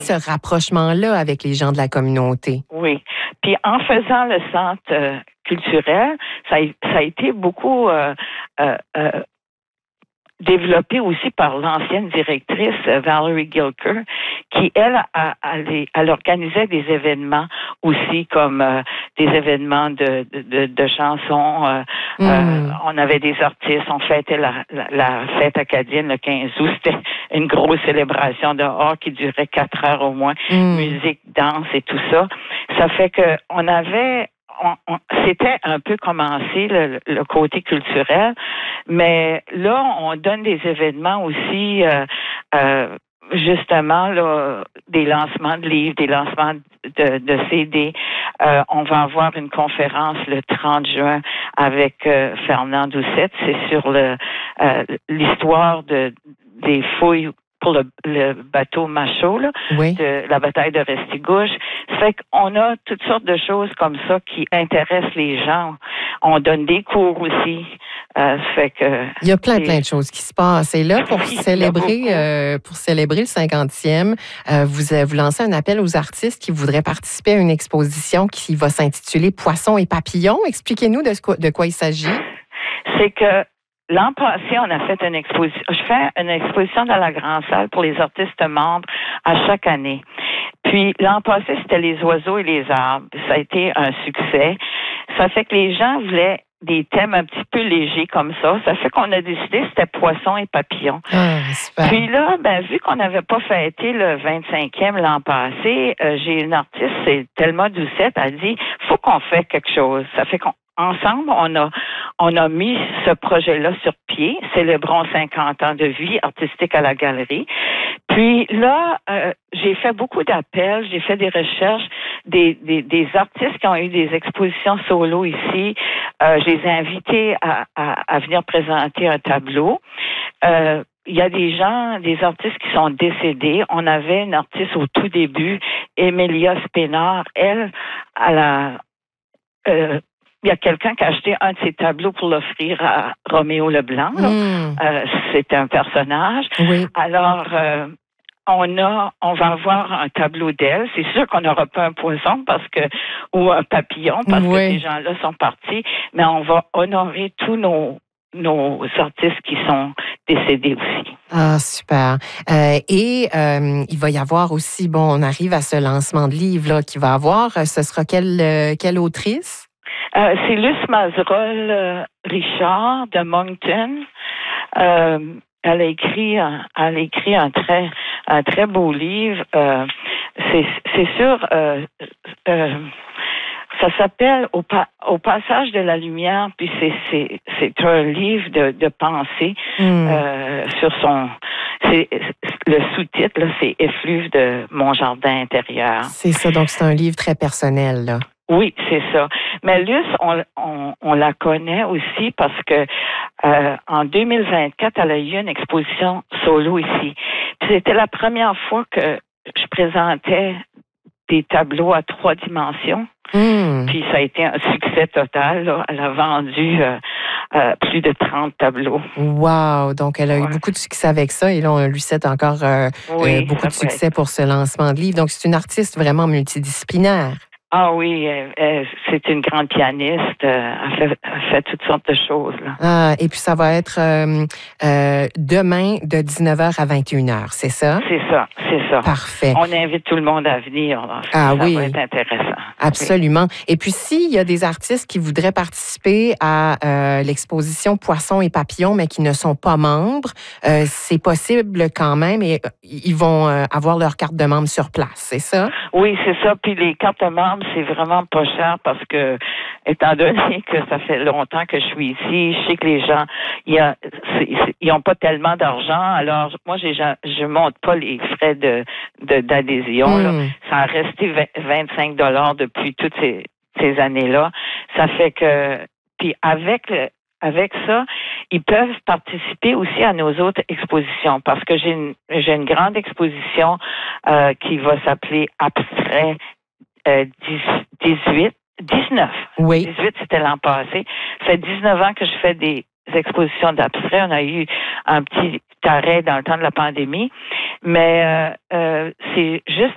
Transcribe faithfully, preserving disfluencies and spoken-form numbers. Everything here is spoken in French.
Ce rapprochement-là avec les gens de la communauté. Oui. Puis en faisant le centre euh, culturel, ça a, ça a été beaucoup euh, euh, euh, développé aussi par l'ancienne directrice Valerie Gilker, qui, elle, a, a, elle organisait des événements aussi, comme euh, des événements de, de, de chansons. Euh, mm. euh, on avait des artistes, on fêtait la, la, la fête acadienne le quinze août. C'était une grosse célébration dehors qui durait quatre heures au moins. Mm. Musique, danse et tout ça. Ça fait que on avait... On, on, c'était un peu commencé le, le côté culturel, mais là, on donne des événements aussi, euh, euh, justement, là, des lancements de livres, des lancements de, de C D. Euh, on va avoir une conférence le trente juin avec euh, Fernand Doucette. C'est sur le, euh, l'histoire de, des fouilles pour le, le bateau Machaut, là, oui. de la bataille de Restigouche. Ça fait qu'on a toutes sortes de choses comme ça qui intéressent les gens. On donne des cours aussi. Euh, ça fait que il y a plein, plein de choses qui se passent. Et là, pour oui, célébrer euh, pour célébrer le cinquantième, euh, vous, vous lancez un appel aux artistes qui voudraient participer à une exposition qui va s'intituler Poissons et papillons. Expliquez-nous de, ce, de quoi il s'agit. C'est que l'an passé, on a fait une exposition. Je fais une exposition dans la grande salle pour les artistes membres à chaque année. Puis l'an passé, c'était les oiseaux et les arbres. Ça a été un succès. Ça fait que les gens voulaient des thèmes un petit peu légers comme ça. Ça fait qu'on a décidé c'était poissons et papillons. Ah, super. Puis là, ben vu qu'on n'avait pas fêté le vingt-cinquième l'an passé, euh, j'ai une artiste, c'est Thelma Doucette, elle dit faut qu'on fasse quelque chose. Ça fait qu'on Ensemble, on a, on a mis ce projet-là sur pied. Célébrons cinquante ans de vie artistique à la galerie. Puis là, euh, j'ai fait beaucoup d'appels, j'ai fait des recherches, des, des, des artistes qui ont eu des expositions solo ici. Euh, je les ai invités à, à, à venir présenter un tableau. Euh, Il y a des gens, des artistes qui sont décédés. On avait une artiste au tout début, Emilia Spénard. Elle, à la... Euh, il y a quelqu'un qui a acheté un de ses tableaux pour l'offrir à Roméo Leblanc. Mmh. Euh, c'est un personnage. Oui. Alors, euh, on a, on va avoir un tableau d'elle. C'est sûr qu'on n'aura pas un poisson parce que ou un papillon parce oui. que ces gens-là sont partis, mais on va honorer tous nos nos artistes qui sont décédés aussi. Ah, super. Euh, et euh, il va y avoir aussi, bon, on arrive à ce lancement de livre là qu'il va avoir. Ce sera quelle, euh, quelle autrice? Euh, c'est Luce Mazerolle euh, Richard de Moncton. Euh, elle a écrit, un, elle a écrit un très, un très beau livre. Euh, c'est, c'est sûr. Euh, euh, Ça s'appelle au, pa- au passage de la lumière, puis c'est, c'est, c'est un livre de, de pensée mm. euh, sur son... C'est, le sous-titre, là, c'est « Effluve de mon jardin intérieur ». C'est ça, donc c'est un livre très personnel, là. Oui, c'est ça. Mais Luce, on, on, on la connaît aussi parce que euh, en deux mille vingt-quatre, elle a eu une exposition solo ici. Puis c'était la première fois que je présentais des tableaux à trois dimensions. Mmh. Puis ça a été un succès total. Là. Elle a vendu euh, euh, plus de trente tableaux. Wow! Donc, elle a ouais. eu beaucoup de succès avec ça. Et là, on lui souhaite encore euh, oui, euh, beaucoup de succès être. pour ce lancement de livre. Donc, c'est une artiste vraiment multidisciplinaire. Ah oui, euh, euh, c'est une grande pianiste. Euh, elle, fait, elle fait toutes sortes de choses. Là. Ah, et puis ça va être euh, euh, demain de dix-neuf heures à vingt et une heures, c'est ça? C'est ça, c'est ça. Parfait. On invite tout le monde à venir. Là. Ah ça oui. Ça va être intéressant. Absolument. Oui. Et puis, s'il y a des artistes qui voudraient participer à euh, l'exposition Poissons et papillons, mais qui ne sont pas membres, euh, c'est possible quand même et ils vont euh, avoir leur carte de membre sur place, c'est ça? Oui, c'est ça. Puis les cartes de membres, c'est vraiment pas cher parce que, étant donné que ça fait longtemps que je suis ici, je sais que les gens, il y a, c'est, c'est, ils ont pas tellement d'argent. Alors, moi, j'ai, je monte pas les frais de, de d'adhésion. Mm. Là. Ça a resté vingt-cinq dollars depuis toutes ces, ces années-là. Ça fait que, puis avec le, Avec ça, ils peuvent participer aussi à nos autres expositions parce que j'ai une, j'ai une grande exposition euh, qui va s'appeler Abstrait euh, dix-huit, dix-neuf. Oui. dix-huit, c'était l'an passé. Ça fait dix-neuf ans que je fais des expositions d'abstrait. On a eu un petit arrêt dans le temps de la pandémie, mais euh, euh, c'est juste